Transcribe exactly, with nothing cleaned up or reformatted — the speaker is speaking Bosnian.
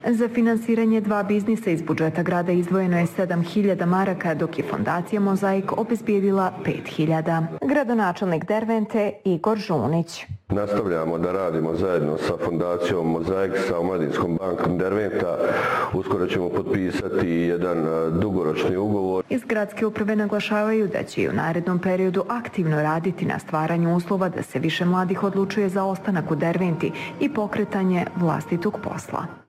Za finansiranje dva biznisa iz budžeta grada izdvojeno je sedam hiljada maraka, dok je fondacija Mozaik obezbijedila pet hiljada. Gradonačelnik Dervente Igor Žunić. Nastavljamo da radimo zajedno sa fondacijom Mozaik, sa Omladinskom bankom Derventa. Uskoro ćemo potpisati jedan dugoročni ugovor. Iz gradske uprave naglašavaju da će i u narednom periodu aktivno raditi na stvaranju uslova da se više mladih odlučuje za ostanak u Derventi i pokretanje vlastitog posla.